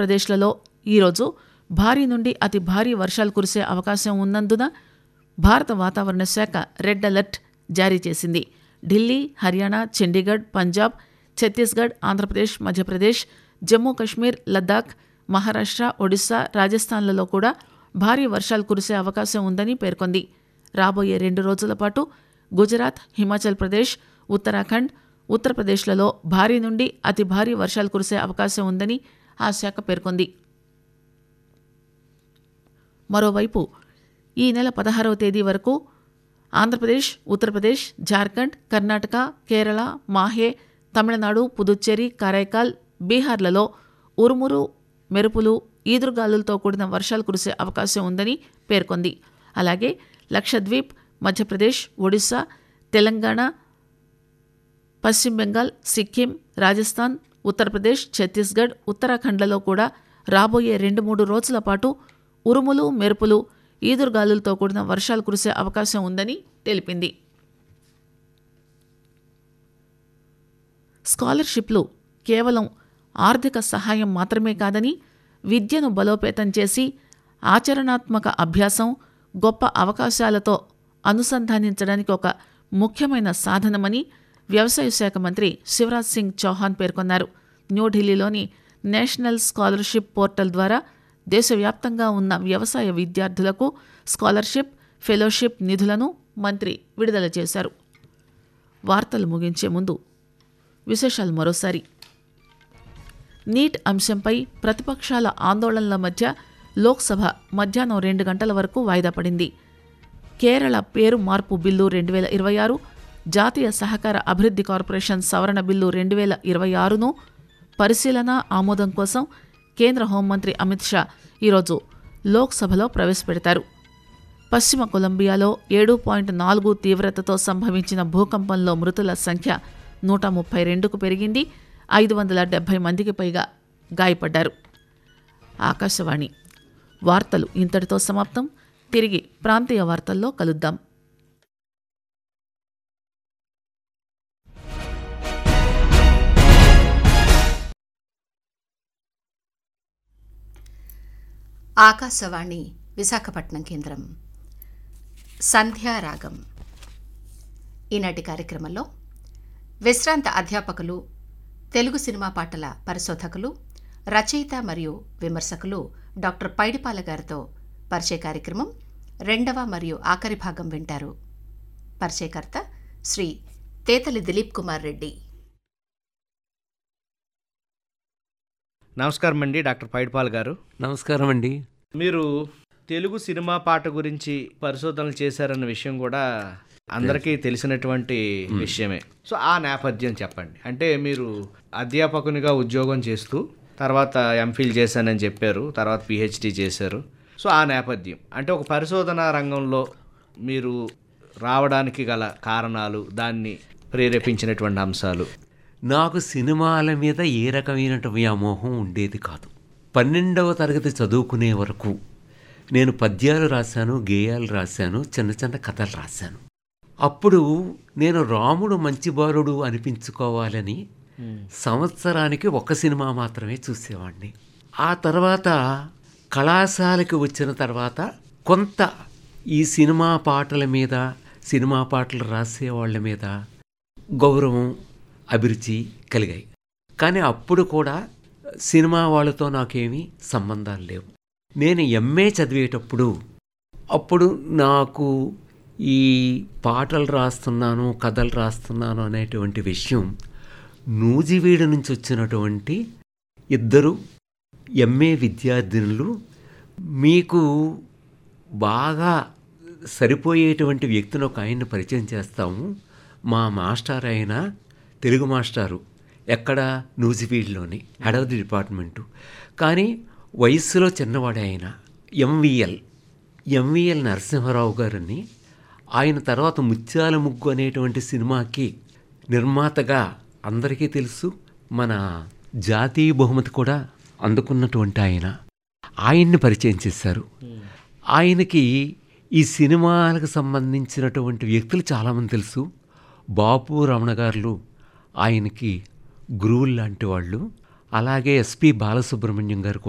ఆంధ్రప్రదేశ్లలో ఈరోజు భారీ నుండి అతి భారీ వర్షాలు కురిసే అవకాశం ఉన్నందున భారత వాతావరణ శాఖ రెడ్ అలర్ట్ జారీ చేసింది. ఢిల్లీ, హర్యానా, చండీగఢ్, పంజాబ్, ఛత్తీస్గఢ్, ఆంధ్రప్రదేశ్, మధ్యప్రదేశ్, జమ్మూ కశ్మీర్, లద్దాఖ్, మహారాష్ట్ర, ఒడిశా, రాజస్థాన్లలో కూడా భారీ వర్షాలు కురిసే అవకాశం ఉందని పేర్కొంది. రాబోయే 2 రోజుల పాటు గుజరాత్, హిమాచల్ ప్రదేశ్, ఉత్తరాఖండ్, ఉత్తరప్రదేశ్లలో భారీ నుండి అతి భారీ వర్షాలు కురిసే అవకాశం ఉందని ఆ శాఖ పేర్కొంది. మరోవైపు ఈ నెల 16వ తేదీ వరకు ఆంధ్రప్రదేశ్, ఉత్తరప్రదేశ్, జార్ఖండ్, కర్ణాటక, కేరళ, మాహే, తమిళనాడు, పుదుచ్చేరి, కరైకాల్, బీహార్లలో ఉరుములు, మెరుపులు, ఈదురుగాలులతో కూడిన వర్షాలు కురిసే అవకాశం ఉందని పేర్కొంది. అలాగే లక్షద్వీప్, మధ్యప్రదేశ్, ఒడిశా, తెలంగాణ, పశ్చిమ బెంగాల్, సిక్కిం, రాజస్థాన్, ఉత్తరప్రదేశ్, ఛత్తీస్గఢ్, ఉత్తరాఖండ్లలో కూడా రాబోయే 2-3 రోజుల పాటు ఉరుములు, మెరుపులు, ఈదురుగాలులతో కూడిన వర్షాలు కురిసే అవకాశం ఉందని తెలిపింది. స్కాలర్షిప్లు కేవలం ఆర్థిక సహాయం మాత్రమే కాదని, విద్యను బలోపేతం చేసి ఆచరణాత్మక అభ్యాసం, గొప్ప అవకాశాలతో అనుసంధానించడానికి ఒక ముఖ్యమైన సాధనమని వ్యవసాయ శాఖ మంత్రి శివరాజ్ సింగ్ చౌహాన్ పేర్కొన్నారు. న్యూఢిల్లీలోని నేషనల్ స్కాలర్షిప్ పోర్టల్ ద్వారా దేశవ్యాప్తంగా ఉన్న వ్యవసాయ విద్యార్థులకు స్కాలర్షిప్, ఫెలోషిప్ నిధులను మంత్రి విడుదల చేశారు. వార్తలు ముగించే ముందు విశేషాలు మరోసారి. నీట్ అంశంపై ప్రతిపక్షాల ఆందోళనల మధ్య లోక్సభ మధ్యాహ్నం 2 గంటల వరకు వాయిదా పడింది. కేరళ పేరు మార్పు బిల్లు 2026, జాతీయ సహకార అభివృద్ధి కార్పొరేషన్ సవరణ బిల్లు 2026ను పరిశీలన, ఆమోదం కోసం కేంద్ర హోంమంత్రి అమిత్ షా ఈరోజు లోక్సభలో ప్రవేశపెడతారు. పశ్చిమ కొలంబియాలో 7.4 తీవ్రతతో సంభవించిన భూకంపంలో మృతుల సంఖ్య 132కు పెరిగింది. 570 మందికి పైగా గాయపడ్డారు. ఆకాశవాణి వార్తలు ఇంతటితో సమాప్తం. తిరిగి ప్రాంతీయ వార్తల్లో కలుద్దాం. ఆకాశవాణి విశాఖపట్నం కేంద్రం. సంధ్యారాగం. ఈనాటి కార్యక్రమంలో విశ్రాంత అధ్యాపకులు, తెలుగు సినిమా పాటల పరిశోధకులు, రచయిత మరియు విమర్శకులు డాక్టర్ పైడిపాల గారితో పరిచయ కార్యక్రమం 2వ మరియు ఆఖరి భాగం వింటారు. పరిచయకర్త శ్రీ తేతలి దిలీప్ కుమార్ రెడ్డి. నమస్కారం అండి డాక్టర్ పైడిపాల్ గారు. నమస్కారం అండి. మీరు తెలుగు సినిమా పాట గురించి పరిశోధనలు చేశారన్న విషయం కూడా అందరికీ తెలిసినటువంటి విషయమే. సో ఆ నేపథ్యం చెప్పండి. అంటే మీరు అధ్యాపకునిగా ఉద్యోగం చేస్తూ తర్వాత ఎంఫిల్ చేశానని చెప్పారు, తర్వాత పిహెచ్డి చేశారు. సో ఆ నేపథ్యం అంటే ఒక పరిశోధన రంగంలో మీరు రావడానికి గల కారణాలు, దాన్ని ప్రేరేపించినటువంటి అంశాలు. నాకు సినిమాల మీద ఏ రకమైన వ్యామోహం ఉండేది కాదు. 12వ తరగతి చదువుకునే వరకు నేను పద్యాలు రాశాను, గేయాలు రాశాను, చిన్న చిన్న కథలు రాశాను. అప్పుడు నేను రాముడు మంచి బాలుడు అనిపించుకోవాలని సంవత్సరానికి 1 సినిమా మాత్రమే చూసేవాడిని. ఆ తర్వాత కళాశాలకు వచ్చిన తర్వాత కొంత ఈ సినిమా పాటల మీద, సినిమా పాటలు రాసేవాళ్ళ మీద గౌరవం, అభిరుచి కలిగాయి. కానీ అప్పుడు కూడా సినిమా వాళ్ళతో నాకేమీ సంబంధాలు లేవు. నేను ఎంఏ చదివేటప్పుడు అప్పుడు నాకు ఈ పాటలు రాస్తున్నాను, కథలు రాస్తున్నాను అనేటువంటి విషయం నూజివీడు నుంచి వచ్చినటువంటి 2 ఎంఏ విద్యార్థినులు, మీకు బాగా సరిపోయేటువంటి వ్యక్తిని ఒక ఆయన్ని పరిచయం చేస్తాము, మా మాస్టర్ అయిన తెలుగు మాస్టారు, ఎక్కడ నూజివీడులోని హెడ్ ఆఫ్ ది డిపార్ట్మెంటు, కానీ వయస్సులో చిన్నవాడే ఆయన, ఎంవిఎల్ నరసింహారావు గారిని. ఆయన తర్వాత ముత్యాల ముగ్గు అనేటువంటి సినిమాకి నిర్మాతగా అందరికీ తెలుసు, మన జాతీయ బహుమతి కూడా అందుకున్నటువంటి ఆయన్ని పరిచయం చేశారు. ఆయనకి ఈ సినిమాలకు సంబంధించినటువంటి వ్యక్తులు చాలామంది తెలుసు. బాపు రమణ గారు ఆయనకి గురువులు లాంటి వాళ్ళు. అలాగే ఎస్పి బాలసుబ్రహ్మణ్యం గారు